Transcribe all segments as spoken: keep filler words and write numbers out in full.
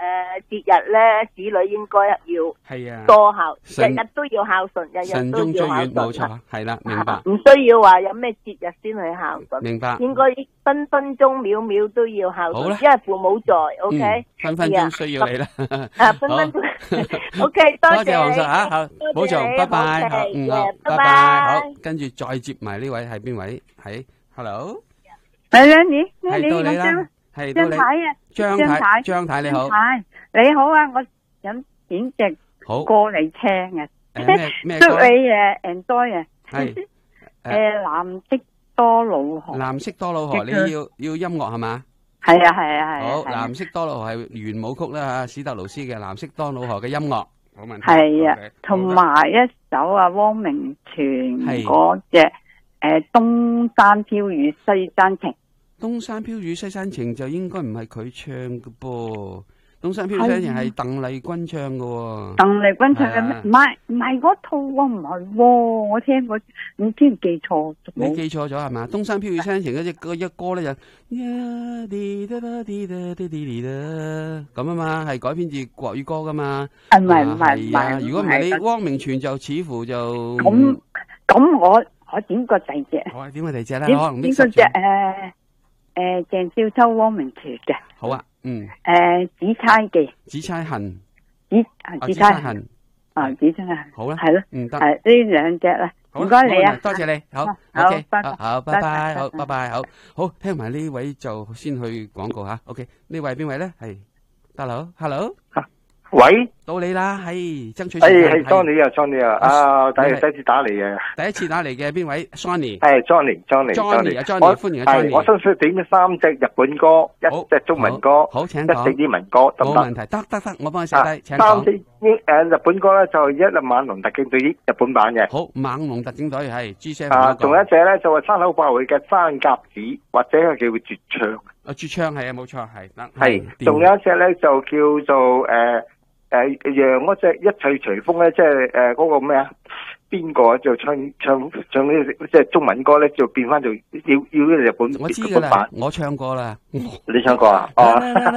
節日咧，子女應該要係啊， 多孝， 慎日日都要孝順，日日慎終追都要孝遠，冇順。 錯，係啦，明白， 唔需要話有咩節日先去孝順， 明白。 應該分分鐘秒秒都要孝順， 好啦因為父母在。O 嗯 K， 分分鐘需要你啦。 啊，分分鐘。O K，多多謝黃謝你叔啊，好，保重，拜拜，好，嗯，好，拜拜，好，跟住再接埋呢位係邊位？係，Hello， 係啊，你係到你啦，係到你， 張太啊， 張太，張太你好， 你好啊，我想點隻好歌嚟聽啊， 誒咩咩祝歌？ 你誒 enjoy 啊， 係誒藍色多瑙河， 藍色多瑙河，你要要音樂係嘛？ 係啊係啊係啊， 好，藍色多瑙河係圓舞曲啦吓，史特勞斯嘅藍色多瑙河嘅音樂，冇問題。 係啊 OK， 同埋一首啊汪明荃嗰隻誒東山飄雨西山情， 東山飄雨西山情就應該唔係佢唱嘅噃，東山飄雨西山情係鄧麗君唱嘅喎。 鄧麗君唱嘅咩？唔係唔係嗰套喎，唔係喎，我聽過，唔知記錯。 你記錯咗係嘛？東山飄雨西山情嗰隻嗰隻歌咧就呀滴答答滴答滴滴滴答咁啊嘛，係改編自國語歌噶嘛。 啊唔係唔係唔係啊， 係， 如果唔係你汪明荃就似乎就咁咁我我點個第隻？ 好啊，點個第隻啦？ 點可能點個隻誒誒鄭少秋汪明荃嘅。 好啊，嗯。 誒紫釵記。 紫釵恨。 紫啊紫釵恨。啊紫釵恨。 好啦。 係咯。 唔得。 係呢兩隻啦。唔該你啊。 多謝你。好。 好。 OK。 拜拜。 好，拜拜。好，拜拜。好。好，聽埋呢位就先去廣告吓。OK。呢位邊位咧？係。Hello，Hello。 喂， 到你啦，係爭取時係間。 係 Johnny 啊，Johnny 啊，啊，第第一次打嚟嘅， 第一次打嚟嘅邊位 ？Sonny。 係 Johnny，Johnny，Johnny 啊，Johnny，歡迎啊，Johnny。 我想想點三隻日本歌，一隻中文歌， 好，請一隻英文歌，得唔得？ 冇問題，得得得，我幫你寫低，請講。 三隻英誒日本歌咧就一粒猛龍特警隊日本版嘅。 好，猛龍特警隊係 G seven 啊，仲有一隻咧就係山口百惠嘅山甲子，或者係叫絕唱。 啊，絕唱係啊，冇錯係得。 係，仲有一隻咧就叫做誒。誒，讓嗰隻一切隨風咧，即係誒嗰個咩啊？邊個就唱唱唱呢？即係中文歌咧，就變翻做要要呢日本我知噶啦，我唱過啦。 你唱過啊？哦，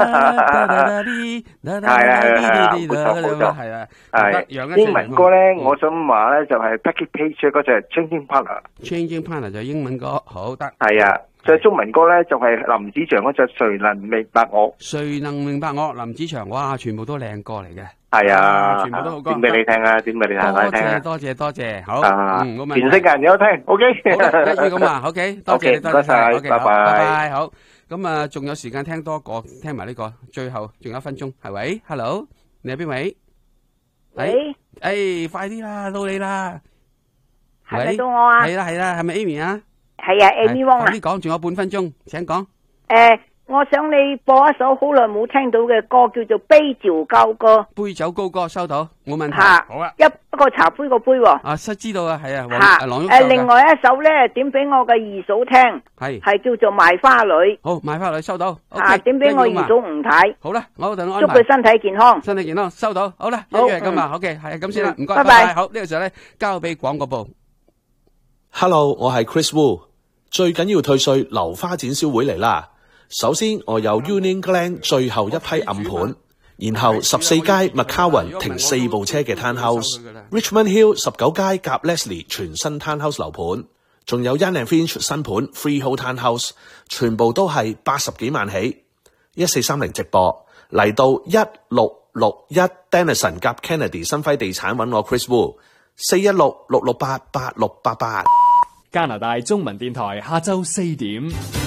係啊係啊，冇錯冇錯，係啊係。英文歌咧，我想話咧就係 Peggy Page 嗰隻 Changing Partner。Changing Partner 就係英文歌，好得。 係啊。最中文歌咧就係林子祥嗰隻誰能明白我？ 誰能明白我？林子祥，哇，全部都靚歌嚟嘅。 係啊， 全部都好歌。 點俾你聽啊？點俾你聽啊？ 多謝多謝多謝，好。 嗯，冇問題。全世界人有聽 ，OK。 好啦，一於咁啊 ，OK，多謝多謝晒 ，OK，拜拜拜拜，好。咁啊，仲有時間聽多個，聽埋呢個，最後仲有一分鐘，係喂 ，Hello，你係邊位？ 喂， 誒，快啲啦，到你啦。 係咪到我啊？ 係啦係啦，係咪 Amy 啊？ 係啊 ，Amy Wong 啊。 快啲講，仲有半分鐘，請講。 誒，我想你播一首好耐冇聽到嘅歌，叫做《杯酒高歌》。 杯酒高歌收到，冇問題。 吓， 好啊。 一一個茶杯個杯。 啊，識知道啊，係啊。 吓，誒，另外一首咧，點俾我嘅二嫂聽。係。係叫做《賣花女》。 好，賣花女收到。 啊，點俾我二嫂吳太。 好啦，我等我祝佢身體健康。 身體健康，收到。好啦，一樣咁啊。OK，係咁先啦，唔該， 拜拜。 好，呢個時候咧，交俾廣告部。 Hello，我係 Chris Wu。最緊要退稅，留花展銷會嚟啦！首先我有 Union Glen 最後一批暗盤，然後十四街 McCowan 停四部車嘅 Townhouse，Richmond Hill 十九街夾 Leslie 全新 Townhouse 樓盤，仲有 Yan and Finch 新盤 Freehold Townhouse， 全部都係八十幾萬起。一四三零直播嚟到一六六一 Denison 夾 Kennedy 新輝地產揾我 Chris Wu， 四一六六六八八六八八。 加拿大中文電台下晝四點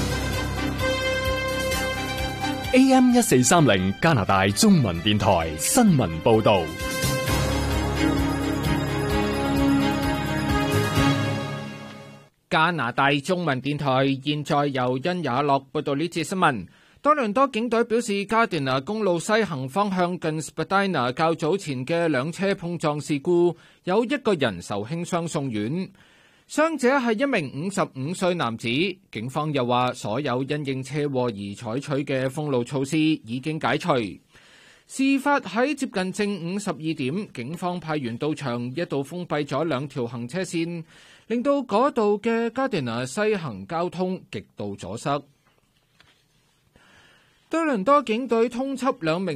A M 一四三零加拿大中文電台新聞報道。 加拿大中文電台現在由殷雅樂報道呢節新聞。多倫多警隊表示，Gardiner公路西行方向近 Spadina 較早前嘅兩車碰撞事故，有一個人受輕傷送院。傷者係一名五十五歲男子，警方又話所有因應車禍而採取嘅封路措施已經解除。事發喺接近正午十二點，警方派員到場，一度封閉咗兩條行車線，令到嗰度嘅 Gardiner 西行交通極度阻塞。多倫多警隊通緝兩名